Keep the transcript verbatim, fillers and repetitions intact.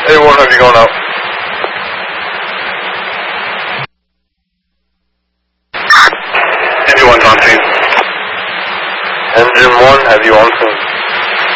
A one, have you gone out? Engine one's on scene. Engine one, have you on scene?